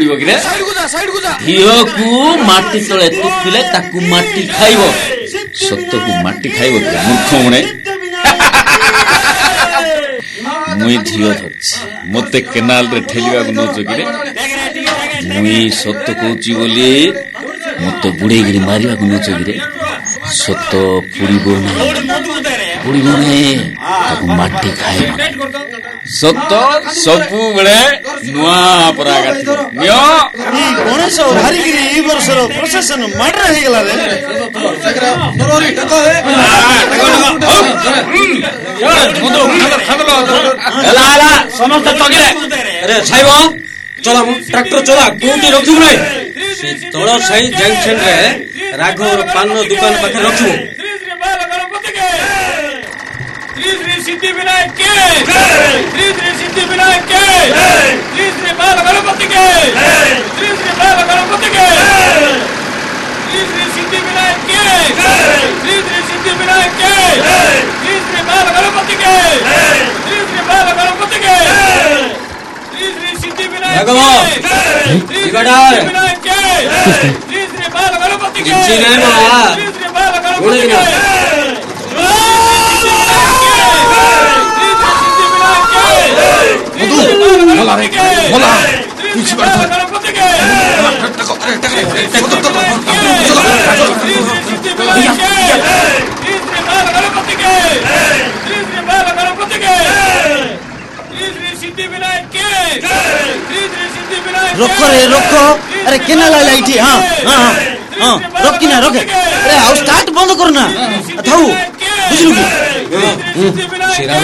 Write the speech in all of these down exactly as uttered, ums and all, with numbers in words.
पड़ो कि धिओ को माटी तले तुपिले ताकू माटी खाइब सत्य को माटी खाइब मूर्ख मुणे मुई धिओ धरछि मते केनाल रे ठेलिबा को नोचो कि मुई सत्य कहूची बोली मते बुड़े गिरी मारिबा को नोचो कि सत्य पुड़ीबो नै पुड़ीबो नै ताकू माटी खाइब सत्य सबु बेले नुआ परागा नियो ई गणेश हारिगिरी ई वर्षर प्रशासन माडर हे गेला रे नरोरी टको हे एला एला समस्त तगिले अरे साइबो चला ट्रैक्टर चला कोठी रखिबु नै से तळ साई जंक्शन रे राघव पान दुकान पाखे रखिबु श्री श्री सिद्धि विनायक के श्री श्री सिद्धि विनायक के श्री श्री बाल गणपति के श्री श्री बाल गणपति के श्री श्री सिद्धि विनायक के श्री श्री सिद्धि विनायक के श्री श्री बाल गणपति के श्री श्री बाल गणपति के श्री श्री सिद्धि विनायक श्री श्री विनायक के श्री श्री बाल गणपति के श्री श्री बाल गणपति के बोला रे बोला कुछ बात रोको रे रोको अरे केना लाइटी हां हां हां रोक कि ना रोके अरे हाउ स्टार्ट बंद करो ना थाऊ बुझलु की श्रीराम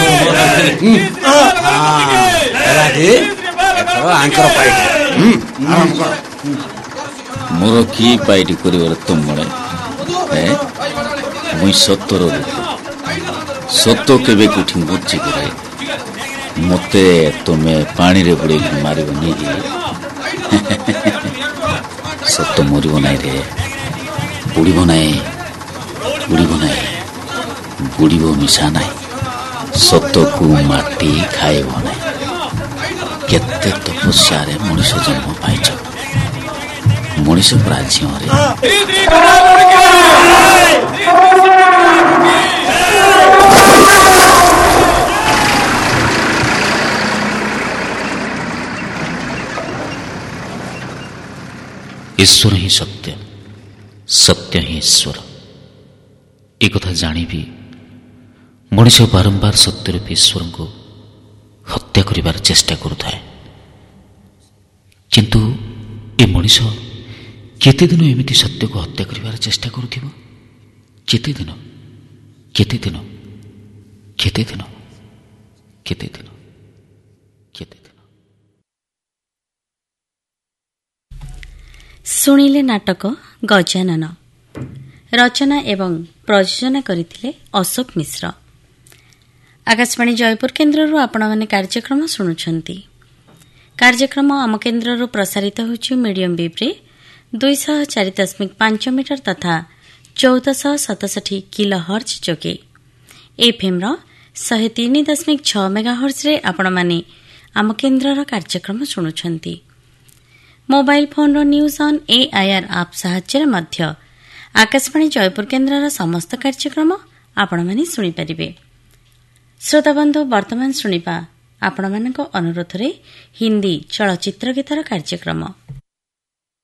हां राधे एथरो आंकर पाइट आराम कर मोर की पाइट करिवर तुम मळे ए मुई सत्तर सत्तो केबे कुठी बुझी करे मते तुमे पानी रे बुड़े मारिबो नै सत्तो मरिबो नै रे बुड़ीबो नै बुड़ीबो नै बुड़ीबो मिसा नै सत्तो को माटी खाइबो नै केते तपस्या रे मनुष्य जन्म पाइछ मनुष्य प्राज्य रे ईश्वर ही सत्य सत्य ही ईश्वर एक कथा जानी भी मनुष्य बारंबार सत्य रूपी ईश्वर को हत्या करिवार चेष्टा करुता है किंतु ए मनुष्य केते दिन एमिति सत्य को हत्या करिवार चेष्टा करुथिबो केते दिन केते दिन केते दिन केते दिन केते दिन शुणिले नाटक गजानन रचना एवं प्रयोजन करथिले अशोक मिश्र। आकाशवाणी जयपुर केन्द्रରୁ ଆପଣମାନେ କାର୍ଯ୍ୟକ୍ରମ ଶୁଣୁଛନ୍ତି। କାର୍ଯ୍ୟକ୍ରମ ଆମ କେନ୍ଦ୍ରରୁ ପ୍ରସାରିତ ହେଉଛି ମିଡିୟମ ବେଭ୍ରେ ଦୁଇଶହ ଚାରି ଦଶମିକ ପାଞ୍ଚ ମିଟର ତଥା ଚଉଦଶହ ସତଷଠି କିଲୋ ହର୍ଜ ଯୋଗେ ଏଫ୍ଏମ୍ର ଶହେ ତିନି ଦଶମିକ ଛଅ ମେଗା ହର୍ଜରେ ଆପଣମାନେ ଆମ କେନ୍ଦ୍ରର କାର୍ଯ୍ୟକ୍ରମ ଶୁଣୁଛନ୍ତି। ମୋବାଇଲ ଫୋନ୍ର ନ୍ୟୁଜ୍ ଅନ୍ ଏଆଇଆର୍ ଆପ୍ ସାହାଯ୍ୟରେ ମଧ୍ୟ ଆକାଶବାଣୀ ଜୟପୁର କେନ୍ଦ୍ରର ସମସ୍ତ କାର୍ଯ୍ୟକ୍ରମ ଆପଣମାନେ ଶୁଣିପାରିବେ। ଶ୍ରୋତାବନ୍ଧୁ ବର୍ତ୍ତମାନ ଶୁଣିବା ଆପଣମାନଙ୍କ ଅନୁରୋଧରେ ହିନ୍ଦୀ ଚଳଚ୍ଚିତ୍ର ଗୀତର କାର୍ଯ୍ୟକ୍ରମ।